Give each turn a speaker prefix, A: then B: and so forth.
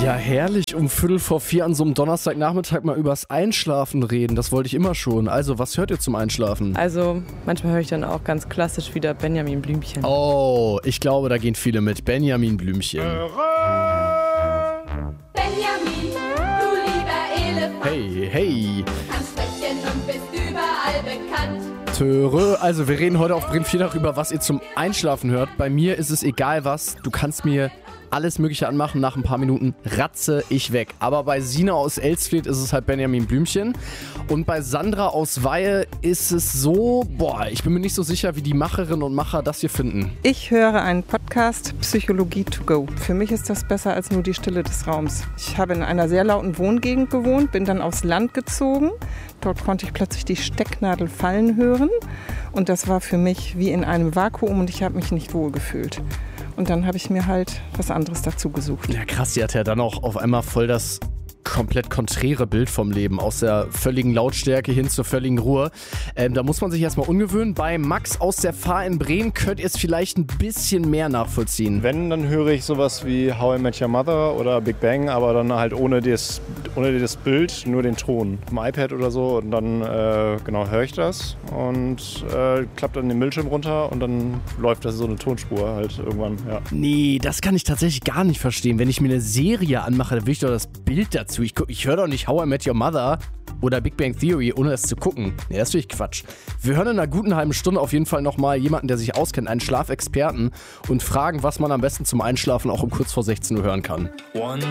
A: Ja, herrlich, um 3:45 an so einem Donnerstagnachmittag mal übers Einschlafen reden. Das wollte ich immer schon. Also, was hört ihr zum Einschlafen?
B: Also, manchmal höre ich dann auch ganz klassisch wieder Benjamin Blümchen.
A: Oh, ich glaube, da gehen viele mit. Benjamin Blümchen.
C: Benjamin, du lieber Elefant.
A: Hey, hey.
C: Kannst sprechen und bist überall bekannt.
A: Töre. Also, wir reden heute auf Bremen 4 darüber, was ihr zum Einschlafen hört. Bei mir ist es egal was. Du kannst mir alles Mögliche anmachen. Nach ein paar Minuten ratze ich weg. Aber bei Sina aus Elsfleth ist es halt Benjamin Blümchen. Und bei Sandra aus Weihe ist es so, ich bin mir nicht so sicher, wie die Macherinnen und Macher das hier finden.
D: Ich höre einen Podcast Psychologie to go. Für mich ist das besser als nur die Stille des Raums. Ich habe in einer sehr lauten Wohngegend gewohnt, bin dann aufs Land gezogen. Dort konnte ich plötzlich die Stecknadel fallen hören. Und das war für mich wie in einem Vakuum und ich habe mich nicht wohl gefühlt. Und dann habe ich mir halt was anderes dazu gesucht.
A: Ja krass, die hat ja dann auch auf einmal voll das komplett konträre Bild vom Leben, aus der völligen Lautstärke hin zur völligen Ruhe. Da muss man sich erstmal ungewöhnen. Bei Max aus der Fahr in Bremen könnt ihr es vielleicht ein bisschen mehr nachvollziehen.
E: Wenn, dann höre ich sowas wie How I Met Your Mother oder Big Bang, aber dann halt ohne das Bild, nur den Ton. Im iPad oder so und dann höre ich das und klappt dann den Bildschirm runter und dann läuft das so eine Tonspur halt irgendwann, ja.
A: Nee, das kann ich tatsächlich gar nicht verstehen. Wenn ich mir eine Serie anmache, dann will ich doch das Bild dazu. Ich höre doch nicht How I Met Your Mother oder Big Bang Theory, ohne es zu gucken. Nee, das ist wirklich Quatsch. Wir hören in einer guten halben Stunde auf jeden Fall nochmal jemanden, der sich auskennt, einen Schlafexperten, und fragen, was man am besten zum Einschlafen auch um kurz vor 16 Uhr hören kann.